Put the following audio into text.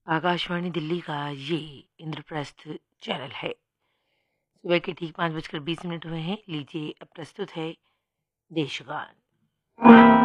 आकाशवाणी दिल्ली का ये इंद्रप्रस्थ चैनल है। सुबह के ठीक 5:20 हुए हैं। लीजिए अब प्रस्तुत है देशगान।